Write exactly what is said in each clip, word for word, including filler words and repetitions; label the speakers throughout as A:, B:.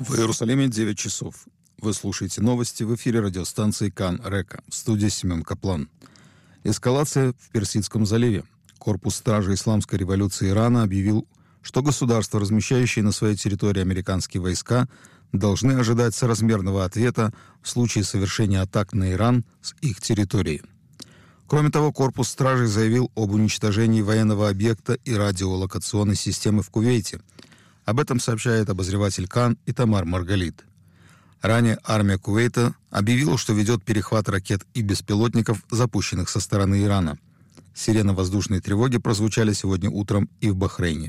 A: В Иерусалиме девять часов. Вы слушаете новости в эфире радиостанции Кан Река. В студии Семен Каплан. Эскалация в Персидском заливе. Корпус стражи исламской революции Ирана объявил, что государства, размещающие на своей территории американские войска, должны ожидать соразмерного ответа в случае совершения атак на Иран с их территории. Кроме того, корпус стражей заявил об уничтожении военного объекта и радиолокационной системы в Кувейте. Об этом сообщает обозреватель Кан Итамар Маргалит. Ранее армия Кувейта объявила, что ведет перехват ракет и беспилотников, запущенных со стороны Ирана. Сирены воздушной тревоги прозвучали сегодня утром и в Бахрейне.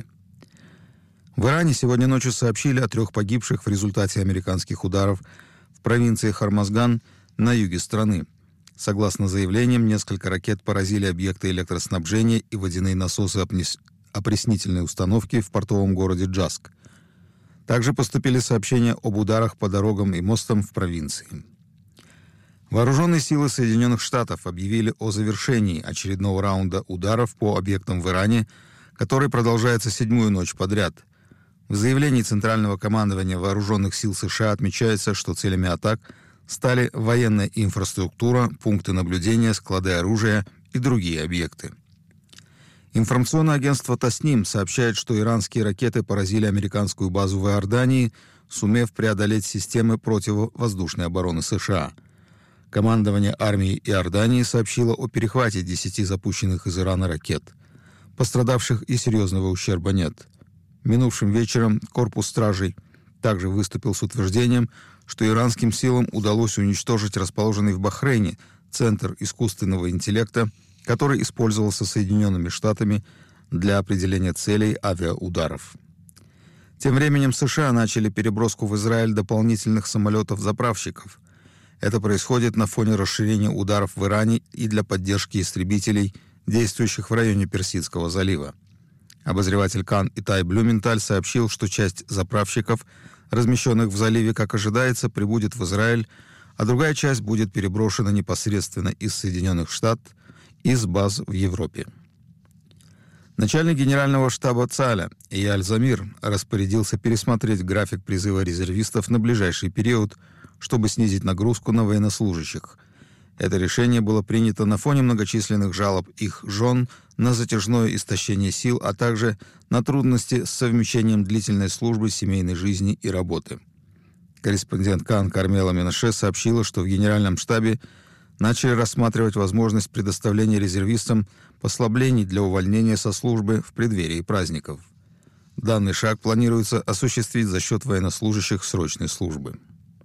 A: В Иране сегодня ночью сообщили о трех погибших в результате американских ударов в провинции Хормазган на юге страны. Согласно заявлениям, несколько ракет поразили объекты электроснабжения и водяные насосы опреснительной установки в портовом городе Джаск. Также поступили сообщения об ударах по дорогам и мостам в провинции. Вооруженные силы Соединенных Штатов объявили о завершении очередного раунда ударов по объектам в Иране, который продолжается седьмую ночь подряд. В заявлении Центрального командования Вооруженных сил США отмечается, что целями атак стали военная инфраструктура, пункты наблюдения, склады оружия и другие объекты. Информационное агентство Тасним сообщает, что иранские ракеты поразили американскую базу в Иордании, сумев преодолеть системы противовоздушной обороны США. Командование армии Иордании сообщило о перехвате десяти запущенных из Ирана ракет. Пострадавших и серьезного ущерба нет. Минувшим вечером корпус стражей также выступил с утверждением, что иранским силам удалось уничтожить расположенный в Бахрейне Центр искусственного интеллекта, который использовался Соединенными Штатами для определения целей авиаударов. Тем временем США начали переброску в Израиль дополнительных самолетов-заправщиков. Это происходит на фоне расширения ударов в Иране и для поддержки истребителей, действующих в районе Персидского залива. Обозреватель Кан Итай Блюменталь сообщил, что часть заправщиков, размещенных в заливе, как ожидается, прибудет в Израиль, а другая часть будет переброшена непосредственно из Соединенных Штатов из баз в Европе. Начальник генерального штаба ЦАЛЯ Эйяль Замир распорядился пересмотреть график призыва резервистов на ближайший период, чтобы снизить нагрузку на военнослужащих. Это решение было принято на фоне многочисленных жалоб их жен на затяжное истощение сил, а также на трудности с совмещением длительной службы, семейной жизни и работы. Корреспондент Кан Кармела Менаше сообщила, что в генеральном штабе начали рассматривать возможность предоставления резервистам послаблений для увольнения со службы в преддверии праздников. Данный шаг планируется осуществить за счет военнослужащих срочной службы.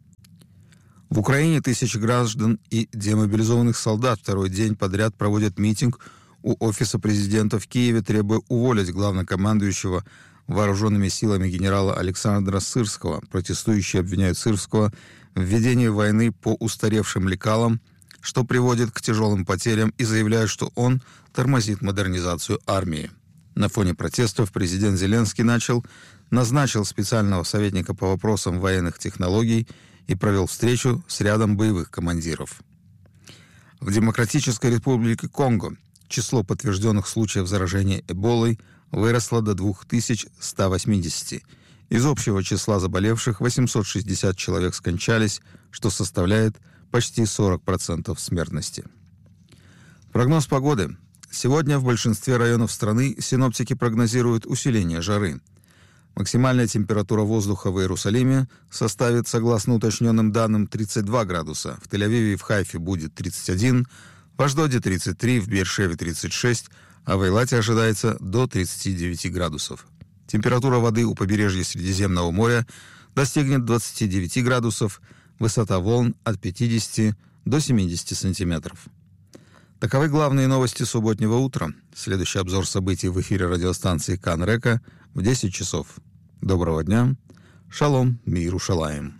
A: В Украине тысячи граждан и демобилизованных солдат второй день подряд проводят митинг у офиса президента в Киеве, требуя уволить главнокомандующего вооруженными силами генерала Александра Сырского. Протестующие обвиняют Сырского в ведении войны по устаревшим лекалам, что приводит к тяжелым потерям, и заявляют, что он тормозит модернизацию армии. На фоне протестов президент Зеленский начал, назначил специального советника по вопросам военных технологий и провел встречу с рядом боевых командиров. В Демократической Республике Конго число подтвержденных случаев заражения Эболой выросло до две тысячи сто восемьдесят. Из общего числа заболевших восемьсот шестьдесят человек скончались, что составляет почти сорок процентов смертности. Прогноз погоды. Сегодня в большинстве районов страны синоптики прогнозируют усиление жары. Максимальная температура воздуха в Иерусалиме составит, согласно уточненным данным, тридцать два градуса. В Тель-Авиве и в Хайфе будет тридцать один, в Ашдоде тридцать три, в Беэр-Шеве тридцать шесть, а в Эйлате ожидается до тридцати девяти градусов. Температура воды у побережья Средиземного моря достигнет двадцати девяти градусов, высота волн от пятидесяти до семидесяти сантиметров. Таковы главные новости субботнего утра. Следующий обзор событий в эфире радиостанции Кан Река в десять часов. Доброго дня. Шалом, мир Ушалаим.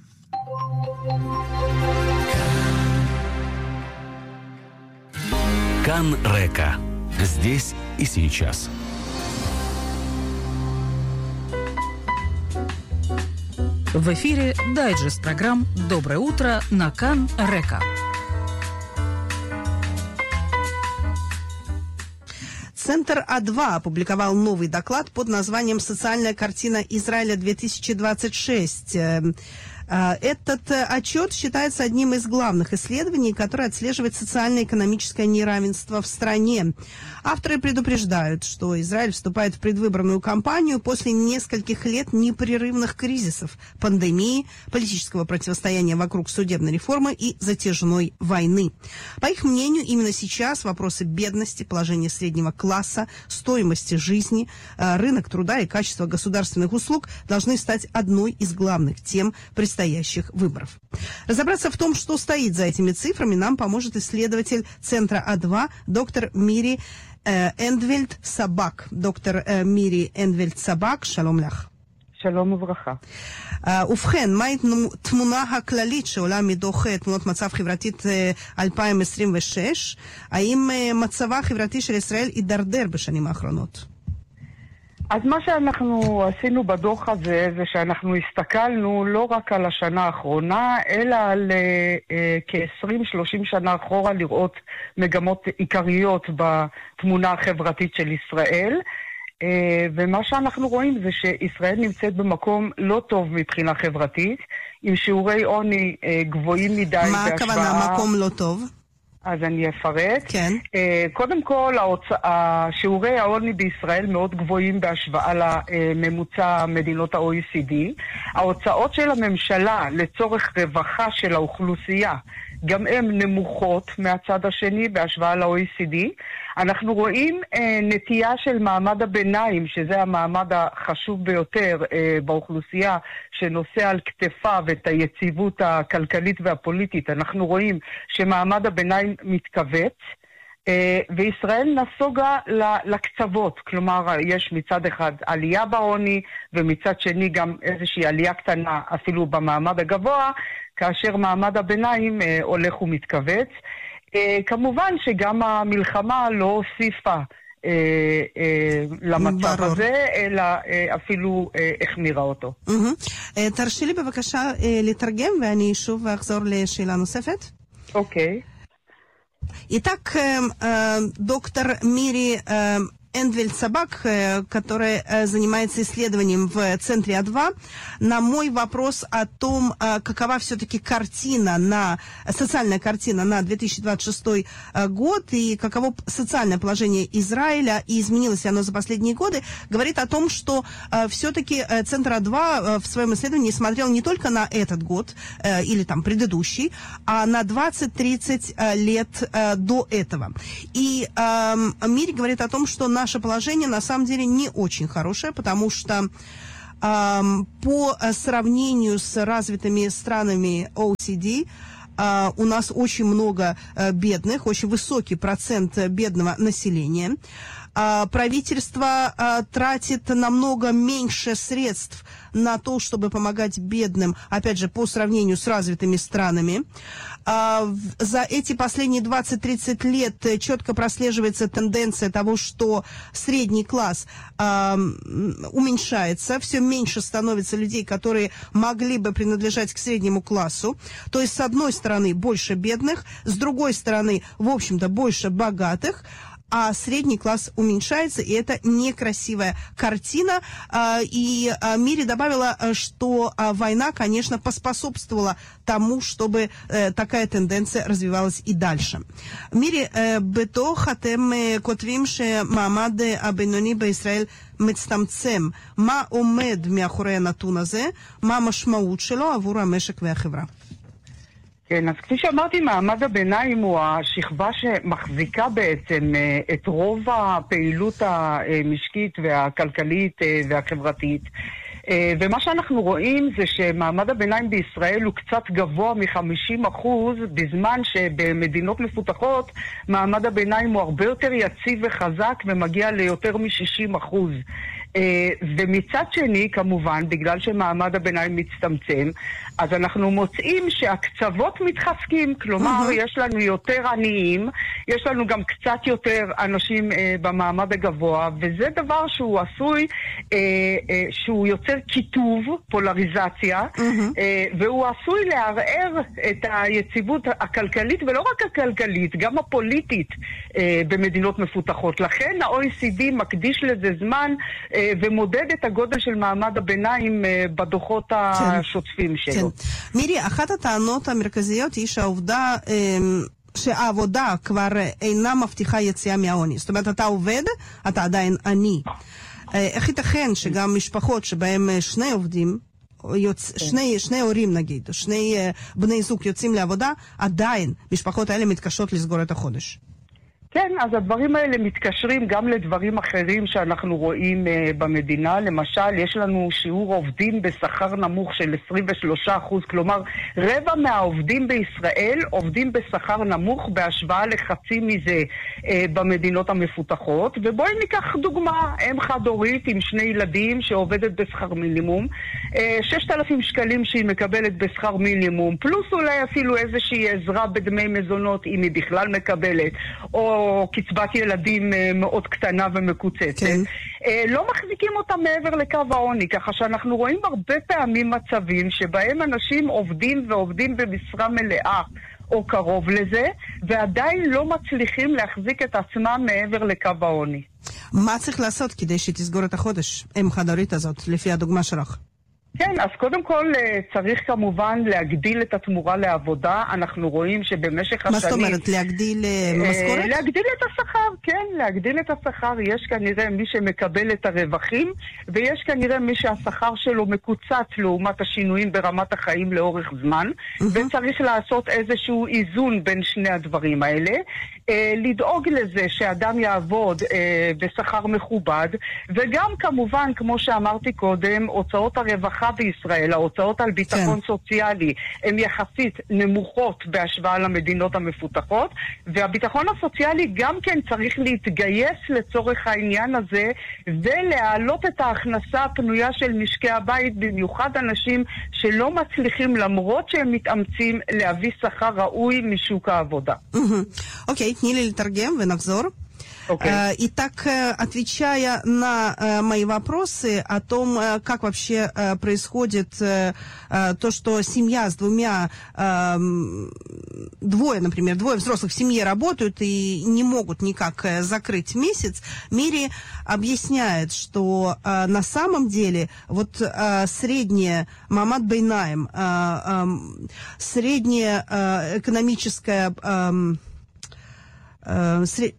B: Кан Река. Здесь и сейчас.
C: В эфире дайджест программ «Доброе утро» на Кан Река.
D: Центр А два опубликовал новый доклад под названием «Социальная картина Израиля две тысячи двадцать шесть». Этот отчет считается одним из главных исследований, которое отслеживает социально-экономическое неравенство в стране. Авторы предупреждают, что Израиль вступает в предвыборную кампанию после нескольких лет непрерывных кризисов, пандемии, политического противостояния вокруг судебной реформы и затяжной войны. По их мнению, именно сейчас вопросы бедности, положения среднего класса, стоимости жизни, рынок труда и качество государственных услуг должны стать одной из главных тем предстоящих выборов. Разобраться в том, что стоит за этими цифрами, нам поможет исследователь Центра А два доктор Мири э, Эндвельд-Сабак. Доктор э, Мири Эндвельд-Сабак, שלום לך.
E: שלום וברכה.
D: ובכן, מהי תמונה הכללית שעולה מדוח תמונות מצב חברתית אלפיים עשרים ושש? האם מצבה החברתי של ישראל הידרדר בשנים האחרונות?
E: אז מה שאנחנו עשינו בדוח הזה זה שאנחנו הסתכלנו לא רק על השנה האחרונה, אלא על אה, כ-עשרים שלושים שנה אחורה לראות מגמות עיקריות בתמונה החברתית של ישראל. אה, ומה שאנחנו רואים זה שישראל נמצאת במקום לא טוב מבחינה חברתית, עם שיעורי עוני אה, גבוהים מדי
D: מה
E: בהשוואה...
D: מה הכוונה מקום לא טוב?
E: אז אני אפרט.
D: כן.
E: קודם כל, שיעורי העוני בישראל מאוד גבוהים בהשוואה לממוצע מדינות ה-או אי סי די. ההוצאות של הממשלה לצורך רווחה של האוכלוסייה, גם הן נמוכות מהצד השני בהשוואה ל-או אי סי די. אנחנו רואים אה, נטייה של מעמד הביניים, שזה המעמד החשוב ביותר אה, באוכלוסייה, שנושא על כתפיו את היציבות הכלכלית והפוליטית. אנחנו רואים שמעמד הביניים מתכווץ, אה, וישראל נסוגה לקצוות. כלומר, יש מצד אחד עלייה בעוני, ומצד שני גם איזושהי עלייה קטנה אפילו במעמד הגבוה, כאשר מעמד הביניים אה, הולך ומתכווץ. Uh, כמובן שגם המלחמה לא הוסיפה uh, uh, למצב ברור. הזה, אלא uh, אפילו uh, החמירה אותו.
D: Mm-hmm. uh, תרשי לי בבקשה uh, לתרגם, ואני שוב אחזור לשאלה נוספת.
E: אוקיי.
D: Okay. Итак, э, доктор Мири э, Эндвельд-Сабак, который занимается исследованием в Центре А два, на мой вопрос о том, какова все-таки картина на, социальная картина на две тысячи двадцать шестой год и каково социальное положение Израиля и изменилось ли оно за последние годы, говорит о том, что все-таки Центр А два в своем исследовании смотрел не только на этот год или там предыдущий, а на двадцать-тридцать лет до этого. И Мири говорит о том, что на наше положение на самом деле не очень хорошее, потому что э, по сравнению с развитыми странами о и си ди э, у нас очень много э, бедных, очень высокий процент бедного населения. Э, правительство э, тратит намного меньше средств на то, чтобы помогать бедным, опять же, по сравнению с развитыми странами. За эти последние двадцать-тридцать лет четко прослеживается тенденция того, что средний класс э, уменьшается, все меньше становится людей, которые могли бы принадлежать к среднему классу. То есть, с одной стороны, больше бедных, с другой стороны, в общем-то, больше богатых, а средний класс уменьшается, и это некрасивая картина. И Мири добавила, что война, конечно, поспособствовала тому, чтобы такая тенденция развивалась и дальше. Мири, בתוך אתם כותבים שמעמד הבינוני בישראל מצטמצם. מה עומד מאחורי הנתון הזה? מה המשמעות שלו עבור המשק והחברה?
E: כן, אז כפי שאמרתי, מעמד הביניים הוא השכבה שמחזיקה בעצם את רוב הפעילות המשקית והכלכלית והחברתית. ומה שאנחנו רואים זה שמעמד הביניים בישראל הוא קצת גבוה מ-חמישים אחוז, בזמן שבמדינות מפותחות מעמד הביניים הוא הרבה יותר יציב וחזק ומגיע ליותר מ-שישים אחוז. ומצד שני, כמובן, בגלל שמעמד הביניים מצטמצם, אז אנחנו מוצאים שהקצוות מתחזקים, כלומר, mm-hmm. יש לנו יותר עניים, יש לנו גם קצת יותר אנשים אה, במעמד הגבוה, וזה דבר שהוא עשוי, אה, אה, שהוא יוצר כיתוב, פולריזציה, mm-hmm. אה, והוא עשוי לערער את היציבות הכלכלית, ולא רק הכלכלית, גם הפוליטית אה, במדינות מפותחות. לכן ה-או אי סי די מקדיש לזה זמן, אה, ומודד את הגודל של מעמד הביניים אה, בדוחות כן. השוטפים שלו. כן.
D: מירי, אחת הטענות המרכזיות היא שהעובדה, שהעבודה כבר אינה מבטיחה יציאה מהעוני. זאת אומרת, אתה עובד, אתה עדיין עני. איך ייתכן שגם משפחות שבהם שני עובדים, יוצ... שני, שני הורים נגיד, שני בני זוג יוצאים לעבודה, עדיין משפחות האלה מתקשות לסגור את החודש?
E: כן, אז הדברים האלה מתקשרים גם לדברים אחרים שאנחנו רואים uh, במדינה. למשל, יש לנו שיעור עובדים בשכר נמוך של עשרים ושלושה אחוז, כלומר, רבע מהעובדים בישראל עובדים בשכר נמוך בהשוואה לחצי מזה uh, במדינות המפותחות. ובואי ניקח דוגמה, אם חד-הורית עם שני ילדים שעובדת בשכר מינימום, uh, ששת אלפים שקלים שהיא מקבלת בשכר מינימום, פלוס אולי אפילו איזושהי עזרה בדמי מזונות אם היא בכלל מקבלת, או או קצבת ילדים מאוד קטנה ומקוצצת, כן. לא מחזיקים אותם מעבר לקו העוני, ככה שאנחנו רואים הרבה פעמים מצבים שבהם אנשים עובדים ועובדים במשרה מלאה או קרוב לזה, ועדיין לא מצליחים להחזיק את עצמם מעבר לקו העוני.
D: מה צריך לעשות כדי שתסגור את החודש, אם חד-הורית הזאת, לפי הדוגמה שלך?
E: כן, אז קודם כל צריך כמובן להגדיל את התמורה לעבודה. אנחנו רואים שבמשך השנים...
D: מה זאת אומרת? להגדיל משכורת?
E: להגדיל את השכר, כן, להגדיל את השכר. יש כנראה מי שמקבל את הרווחים, ויש כנראה מי שהשכר שלו מקוצץ לעומת השינויים ברמת החיים לאורך זמן, וצריך לעשות איזשהו איזון בין שני הדברים האלה. לדאוג לזה שאדם יעבוד בשכר מכובד, וגם כמובן, כמו שאמרתי קודם, הוצאות הרווחה בישראל, ההוצאות על ביטחון כן. סוציאלי, הן יחסית נמוכות בהשוואה למדינות המפותחות, והביטחון הסוציאלי גם כן צריך להתגייס לצורך העניין הזה, ולהעלות את ההכנסה הפנויה של משקי הבית, במיוחד אנשים שלא מצליחים, למרות שהם מתאמצים, להביא שכר ראוי משוק העבודה.
D: אוקיי, תני לי לתרגם ונחזור.
E: Okay.
D: Итак, отвечая на мои вопросы о том, как вообще происходит то, что семья с двумя, двое, например, двое взрослых в семье работают и не могут никак закрыть месяц, Мири объясняет, что на самом деле вот средняя Мамад Бейнаем, средняя экономическая сред...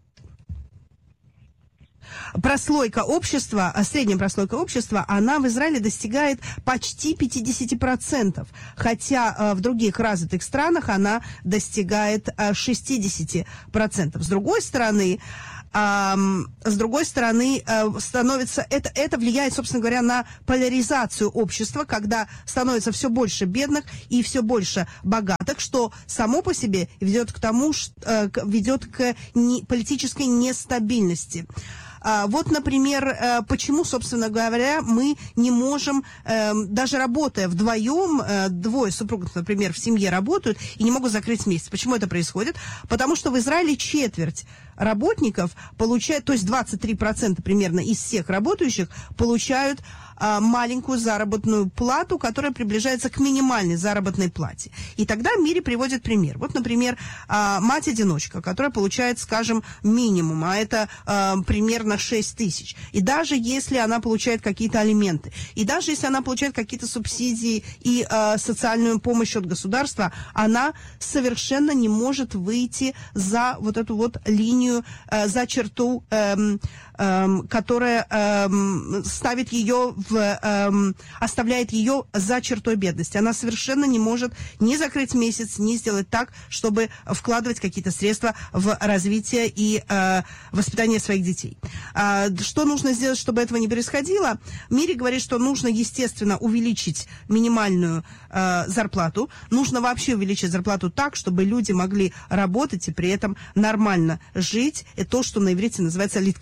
D: прослойка общества, средняя прослойка общества, она в Израиле достигает почти пятьдесят процентов, хотя в других развитых странах она достигает шестьдесят процентов. С другой стороны, Um, с другой стороны, uh, становится, это, это влияет, собственно говоря, на поляризацию общества, когда становится все больше бедных и все больше богатых, что само по себе ведет к тому, что, uh, ведет к не, политической нестабильности. Uh, вот, например, uh, почему, собственно говоря, мы не можем, uh, даже работая вдвоем, uh, двое супругов, например, в семье работают и не могут закрыть месяц. Почему это происходит? Потому что в Израиле четверть работников получают, то есть двадцать три процента примерно из всех работающих получают а, маленькую заработную плату, которая приближается к минимальной заработной плате. И тогда Мири приводит пример. Вот, например, а, мать-одиночка, которая получает, скажем, минимум, а это а, примерно шесть тысяч. И даже если она получает какие-то алименты, и даже если она получает какие-то субсидии и а, социальную помощь от государства, она совершенно не может выйти за вот эту вот линию, а, за черту, а, которая эм, ставит ее в, эм, оставляет ее за чертой бедности. Она совершенно не может ни закрыть месяц, ни сделать так, чтобы вкладывать какие-то средства в развитие и э, воспитание своих детей. А, что нужно сделать, чтобы этого не происходило? Мири говорит, что нужно, естественно, увеличить минимальную э, зарплату. Нужно вообще увеличить зарплату так, чтобы люди могли работать и при этом нормально жить. И то, что на иврите называется «литкаем беквод».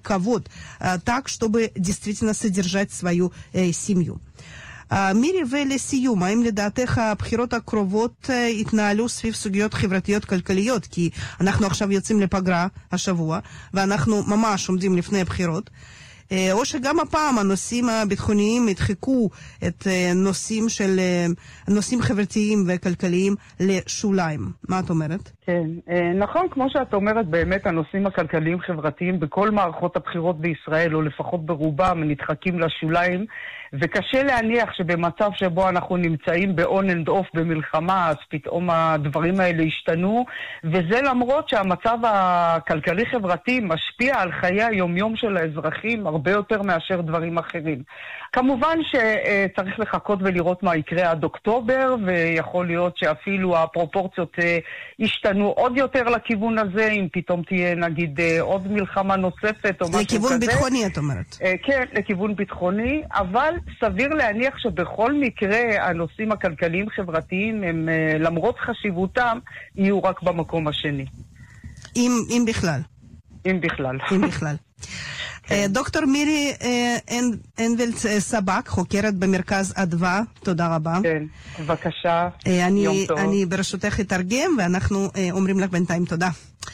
D: кавод, так, чтобы действительно содержать свою семью. מירי, ולסיום, האם לדעתך הבחירות הקרובות התנהלו סביב סוגיות חברתיות כלכליות? כי אנחנו עכשיו יוצאים לפגרה השבוע, ואנחנו ממש עומדים לפני הבחירות. או שגם הפעם הנושאים הביטחוניים ידחקו את נושאים של נושאים חברתיים וכלכליים לשוליים. מה את אומרת?
E: כן, נכון, כמו שאת אומרת, באמת הנושאים הכלכליים חברתיים בכל מערכות הבחירות בישראל, או לפחות ברובם, נדחקים לשוליים, וקשה להניח שבמצב שבו אנחנו נמצאים ב-on and off במלחמה, אז פתאום הדברים האלה השתנו, וזה למרות שהמצב הכלכלי-חברתי משפיע על חיי היומיום של האזרחים הרבה יותר מאשר דברים אחרים. כמובן שצריך לחכות ולראות מה יקרה עד אוקטובר, ויכול להיות שאפילו הפרופורציות ישתנו עוד יותר לכיוון הזה, אם פתאום תהיה נגיד עוד מלחמה נוספת או משהו כזה.
D: לכיוון ביטחוני, את אומרת.
E: כן, לכיוון ביטחוני, אבל סביר להניח שבכל מקרה הנושאים הכלכליים חברתיים הם למרות חשיבותם יהיו רק במקום השני.
D: אם, אם בכלל.
E: אם בכלל.
D: אם בכלל. דוקטור מירי אנדוולט סבק, חוקרת במרכז אדווה, תודה רבה.
E: כן, בבקשה,
D: יום טוב. אני ברשותך אתרגם, ואנחנו אומרים לך בינתיים תודה.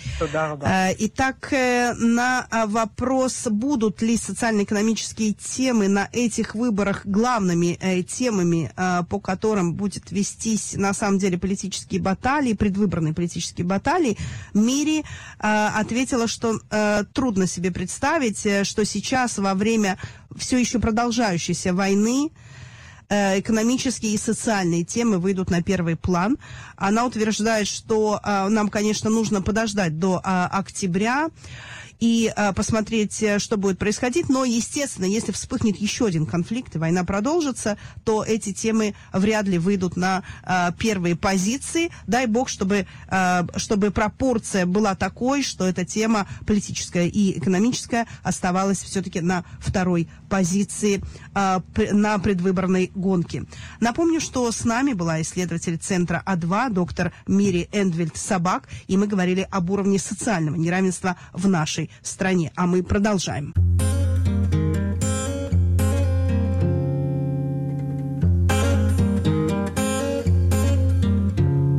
D: Итак, на вопрос, будут ли социально-экономические темы на этих выборах главными темами, по которым будет вестись на самом деле политические баталии, предвыборные политические баталии, Мири ответила, что трудно себе представить, что сейчас во время все еще продолжающейся войны экономические и социальные темы выйдут на первый план. Она утверждает, что э, нам, конечно, нужно подождать до э, октября и э, посмотреть, что будет происходить. Но, естественно, если вспыхнет еще один конфликт и война продолжится, то эти темы вряд ли выйдут на э, первые позиции. Дай бог, чтобы, э, чтобы пропорция была такой, что эта тема политическая и экономическая оставалась все-таки на второй позиции э, на предвыборной гонке. Напомню, что с нами была исследователь центра А два, доктор Мири Эндвельт Сабак, и мы говорили об уровне социального неравенства в нашей стране. А мы продолжаем.